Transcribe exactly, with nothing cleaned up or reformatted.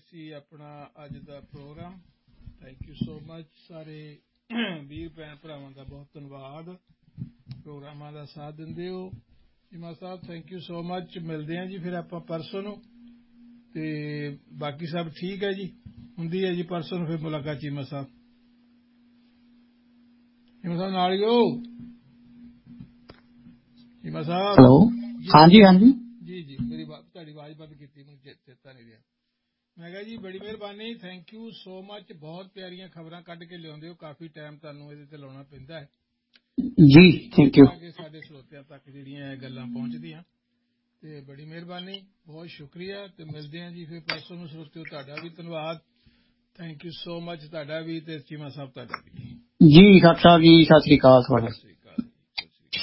ਸੀ ਆਪਣਾ ਅੱਜ ਦਾ programme. Thank you so much ਸਾਰੇ ਵੀਰ ਭੈਣ ਭਰਾਵਾਂ ਦਾ ਬਹੁਤ ਧੰਨਵਾਦ, ਪ੍ਰੋਗਰਾਮਾਂ ਦਾ ਸਾਥ ਦਿੰਦੇ ਹੋ। ਚੀਮਾ ਸਾਹਿਬ ਥੈਂਕ ਯੂ ਸੋ ਮਚ। ਮਿਲਦੇ ਹਾਂ ਜੀ ਫਿਰ ਆਪਾਂ ਪਰਸੋਂ ਨੂੰ, ਅਤੇ ਬਾਕੀ ਸਭ ਠੀਕ ਹੈ ਜੀ। ਹੁੰਦੀ ਹੈ ਜੀ ਪਰਸੋਂ ਨੂੰ ਫਿਰ ਮੁਲਾਕਾਤ। ਚੀਮਾ ਸਾਹਿਬ ਚੀਮਾ ਸਾਹਿਬ ਨਾਲ ਹੀ ਹੋ। ਚੀਮਾ ਸਾਹਿਬ ਹੈਲੋ, ਹਾਂਜੀ ਹਾਂਜੀ ਜੀ ਜੀ ਮੇਰੀ ਤੁਹਾਡੀ ਆਵਾਜ਼ ਬੰਦ ਕੀਤੀ, ਮੈਨੂੰ ਚੇਤਾ ਨਹੀਂ ਰਿਹਾ। ਮੈਂ ਕਿਹਾ ਜੀ ਬੜੀ ਮਿਹਰਬਾਨੀ, ਥੈਂਕ ਯੂ ਸੋ ਮਚ। ਬਹੁਤ ਪਿਆਰੀਆਂ ਖਬਰਾਂ ਕੱਢ ਕੇ ਲਿਆਉਂਦੇ ਹੋ, ਕਾਫੀ ਟਾਈਮ ਤੁਹਾਨੂੰ ਇਹਦੇ ਤੇ ਲਾਉਣਾ ਪੈਂਦਾ ਹੈ ਜੀ, ਥੈਂਕ ਯੂ। ਤਾਂ ਕਿ ਸਾਡੇ ਸਰੋਤਿਆਂ ਤੱਕ ਜਿਹੜੀਆਂ ਇਹ ਗੱਲਾਂ ਪਹੁੰਚਦੀਆਂ, ਤੇ ਬੜੀ ਮਿਹਰਬਾਨੀ, ਬਹੁਤ ਸ਼ੁਕਰੀਆ। ਤੇ ਮਿਲਦੇ ਹਾਂ ਜੀ ਫਿਰ ਪਰਸੋਂ ਨੂੰ ਸਰੋਤਿਓ। ਤੁਹਾਡਾ ਵੀ ਧੰਨਵਾਦ, ਥੈਂਕ ਯੂ ਸੋ ਮਚ ਤੁਹਾਡਾ ਵੀ, ਤੇ ਚੀਮਾ ਸਾਹਿਬ ਤੁਹਾਡਾ ਵੀ ਜੀ। ਡਾਕਟਰ ਸਾਹਿਬ ਜੀ ਸਤਿ ਸ੍ਰੀ ਅਕਾਲ ਤੁਹਾਡਾ।